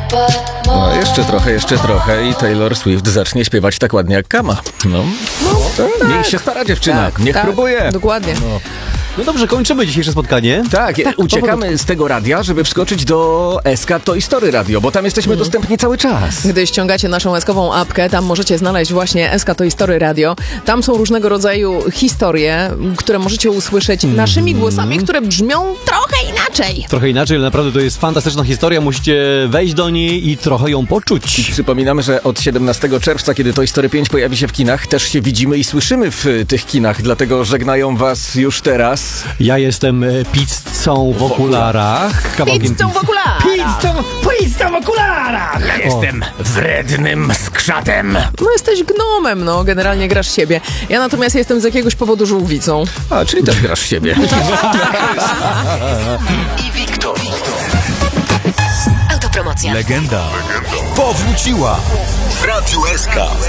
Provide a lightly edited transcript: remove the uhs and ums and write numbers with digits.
No, jeszcze trochę i Taylor Swift zacznie śpiewać tak ładnie jak Kama. Niech się stara dziewczyna, niech próbuje. Dokładnie. No dobrze, kończymy dzisiejsze spotkanie. Tak, uciekamy z tego radia, żeby wskoczyć do SK Toy Story Radio, bo tam jesteśmy dostępni cały czas. Gdy ściągacie naszą eskową apkę, tam możecie znaleźć właśnie SK Toy Story Radio. Tam są różnego rodzaju historie, które możecie usłyszeć naszymi głosami, które brzmią trochę inaczej. Trochę inaczej, ale naprawdę to jest fantastyczna historia. Musicie wejść do niej i trochę ją poczuć. Przypominamy, że od 17 czerwca, kiedy Toy Story 5 pojawi się w kinach, też się widzimy i słyszymy w tych kinach, dlatego żegnają was już teraz. Ja jestem pizzą w okularach. Pizzą w okularach! Pizzą w okularach! Ja jestem wrednym skrzatem. No jesteś gnomem, no. Generalnie grasz siebie. Ja natomiast jestem z jakiegoś powodu żółwicą. A, czyli też grasz siebie. I Wiktor. Autopromocja. Legenda powróciła w Radiu SK.